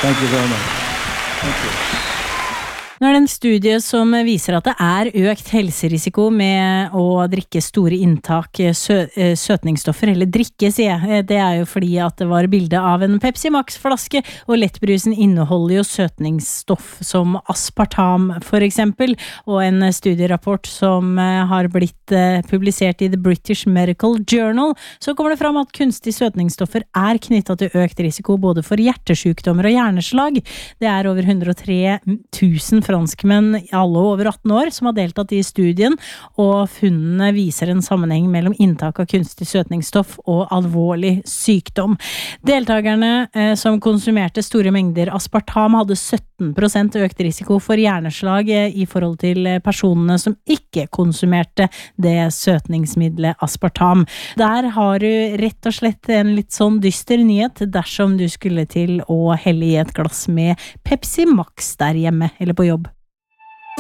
Thank you very much. Thank you. Nå det en studie som viser at det økt helserisiko med å drikke store inntak søtningsstoffer, eller drikke, sier jeg. Det jo fordi at det var bilde av en Pepsi Max-flaske, og lettbrusen inneholder jo søtningsstoff som aspartam, for eksempel, og en studierapport som har blitt publisert i The British Medical Journal, så kommer det fram at kunstige søtningsstoffer knyttet til økt risiko både for hjertesykdommer og hjerneslag. Det over 103 000 franskmenn alle over 18 år som har deltatt i studien, og funnene viser en sammenheng mellom inntak av kunstig søtningsstoff og alvorlig sykdom. Deltakerne som konsumerte store mengder aspartam hadde 17% økt risiko for hjerneslag i forhold til personene som ikke konsumerte det søtningsmiddelet aspartam. Der har du rett og slett en litt sånn dyster nyhet dersom du skulle til å helle i et glass med Pepsi Max der hjemme, eller på jobb